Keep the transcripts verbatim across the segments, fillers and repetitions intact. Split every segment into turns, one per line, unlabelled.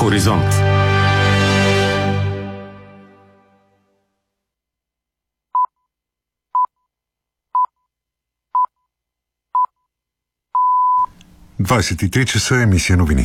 Хоризонт.
двадесет и три часа, емисия новини.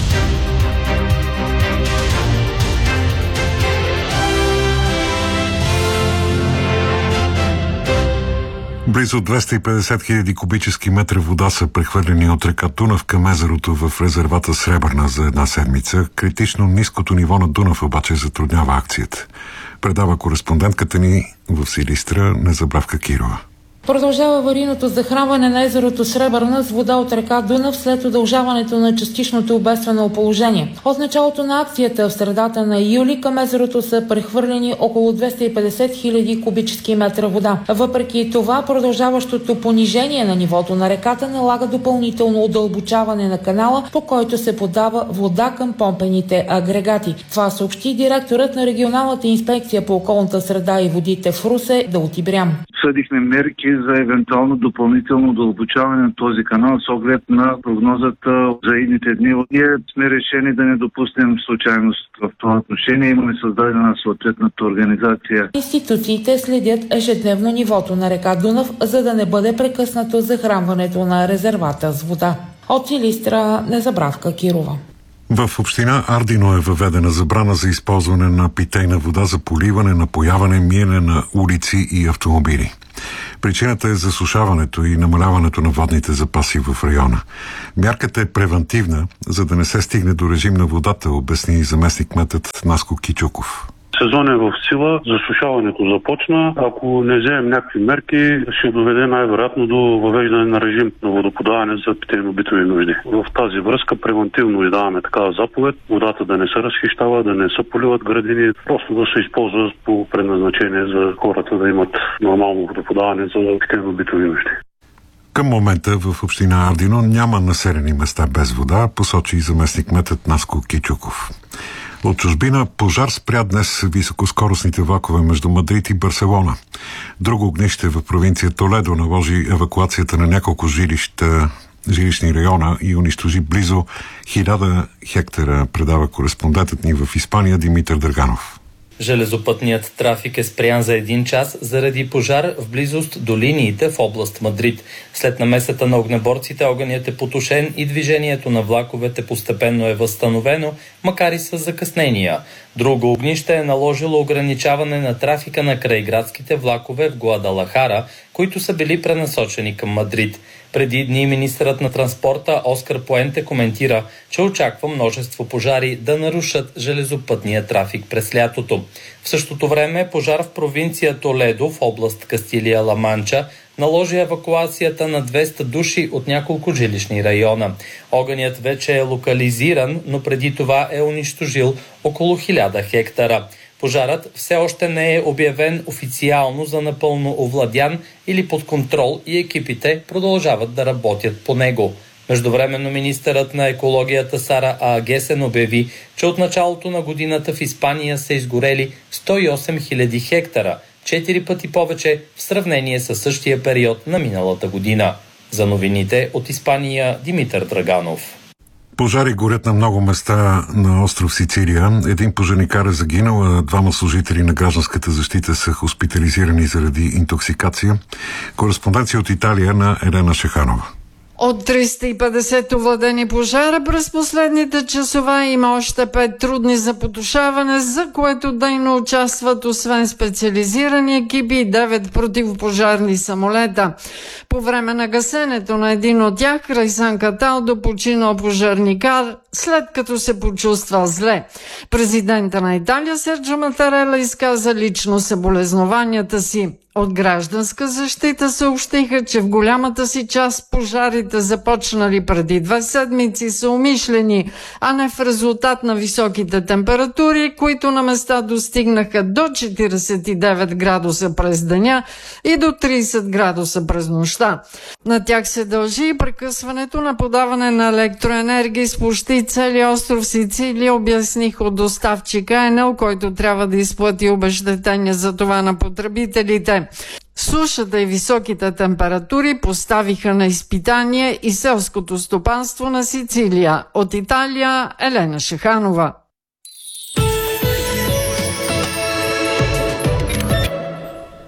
Близо двеста и петдесет хиляди кубически метра вода са прехвърлени от река Дунав към езерото в резервата Сребърна за една седмица. Критично ниското ниво на Дунав обаче затруднява акцията. Предава кореспондентката ни в Силистра Незабравка Кирова.
Продължава аварийното захранване на езерото Сребърна с вода от река Дунав след удължаването на частичното обествено положение. От началото на акцията в средата на юли към езерото са прехвърлени около двеста и петдесет хиляди кубически метра вода. Въпреки това, продължаващото понижение на нивото на реката налага допълнително удълбочаване на канала, по който се подава вода към помпените агрегати. Това съобщи директорът на регионалната инспекция по околната среда и водите в Русе Дълти Брям.
Съдихме мерки за евентуално допълнително удълбочаване на този канал с оглед на прогнозата за идните дни. Ние сме решени да не допуснем случайност в това отношение. Имаме създадена съответната организация.
Институциите следят ежедневно нивото на река Дунав, за да не бъде прекъснато захранването на резервата с вода. От Силистра Незабравка Кирова.
В община Ардино е въведена забрана за използване на питейна вода за поливане, напояване, миене на улици и автомобили. Причината е засушаването и намаляването на водните запаси в района. Мярката е превантивна, за да не се стигне до режим на водата, обясни заместник-кметът Наско Кичуков.
Сезон е в сила, засушаването започна. Ако не вземем някакви мерки, ще доведе най-вероятно до въвеждане на режим на водоподаване за питейно-битови нужди. В тази връзка превентивно издаваме такава заповед, водата да не се разхищава, да не се поливат градини, просто да се използва по предназначение за хората да имат нормално водоподаване за питейно-битови нужди.
Към момента в община Ардино няма населени места без вода, посочи заместник-кметът Наско Кичуков. От чужбина пожар спря днес високоскоростните влакове между Мадрид и Барселона. Друго огнище в провинция Толедо наложи евакуацията на няколко жилища, жилищни района и унищожи близо хиляда хектара, предава кореспондентът ни в Испания Димитър Драганов.
Железопътният трафик е спрян за един час заради пожар в близост до линиите в област Мадрид. След намесата на огнеборците огънят е потушен и движението на влаковете постепенно е възстановено, макар и с закъснения. Друго огнище е наложило ограничаване на трафика на крайградските влакове в Гуадалахара, които са били пренасочени към Мадрид. Преди дни министърът на транспорта Оскар Пуенте коментира, че очаква множество пожари да нарушат железопътния трафик през лятото. В същото време пожар в провинция Толедо в област Кастилия-Ла Манча наложи евакуацията на двеста души от няколко жилищни района. Огънят вече е локализиран, но преди това е унищожил около хиляда хектара. Пожарът все още не е обявен официално за напълно овладян или под контрол и екипите продължават да работят по него. Междувременно министърът на екологията Сара Агесен обяви, че от началото на годината в Испания са изгорели сто и осем хиляди хектара, четири пъти повече в сравнение с същия период на миналата година. За новините от Испания Димитър Драганов.
Пожари горят на много места на остров Сицилия. Един пожарникар е загинал, а двама служители на гражданската защита са хоспитализирани заради интоксикация. Кореспонденция от Италия на Елена Шеханова.
От триста и петдесет овладени пожара през последните часове има още пет трудни за потушаване, за което дейно участват освен специализирани екипи и девет противопожарни самолета. По време на гасенето на един от тях, Райсан Каталдо, починал пожарникар, след като се почувства зле. Президента на Италия Серджо Матарела изказа лично съболезнованията си. От гражданска защита съобщиха, че в голямата си част пожарите, започнали преди две седмици, са умишлени, а не в резултат на високите температури, които на места достигнаха до четиридесет и девет градуса през деня и до тридесет градуса през нощта. На тях се дължи и прекъсването на подаване на електроенергия с почти целия остров Сицилия, обясних от доставчика Енел, който трябва да изплати обезщетения за това на потребителите. Сушата и високите температури поставиха на изпитание и селското стопанство на Сицилия. От Италия Елена Шеханова.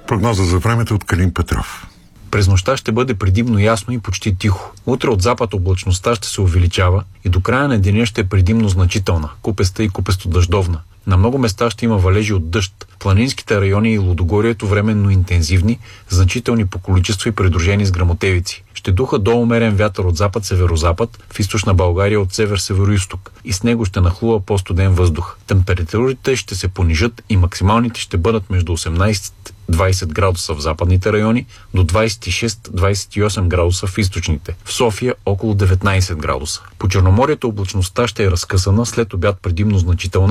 Прогноза за времето от Калин Петров.
През нощта ще бъде предимно ясно и почти тихо. Утре от запад облачността ще се увеличава и до края на деня ще е предимно значителна, купеста и купесто-дъждовна. На много места ще има валежи от дъжд. Планинските райони и Лудогорието временно интензивни, значителни по количество и придружени с гръмотевици. Ще духа до умерен вятър от запад-северозапад, в източна България от север-североизток и с него ще нахлува по-студен въздух. Температурите ще се понижат и максималните ще бъдат между осемнайсет до двайсет градуса в западните райони, до двайсет и шест до двайсет и осем градуса в източните. В София около деветнайсет градуса. По Черноморието облачността ще е разкъсана, след обяд предимно значителна